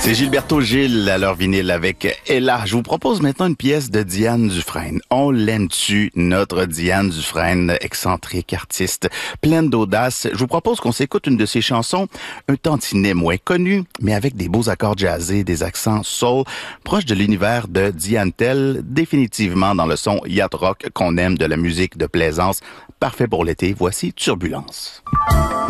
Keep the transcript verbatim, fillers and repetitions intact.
C'est Gilberto Gil à leur vinyle avec Ella. Je vous propose maintenant une pièce de Diane Dufresne. On l'aime-tu, notre Diane Dufresne, excentrique artiste, pleine d'audace. Je vous propose qu'on s'écoute une de ses chansons, un tantinet moins connu, mais avec des beaux accords jazzés, des accents soul, proches de l'univers de Diane Tell, définitivement dans le son yacht rock qu'on aime de la musique de plaisance. Parfait pour l'été, voici Turbulence.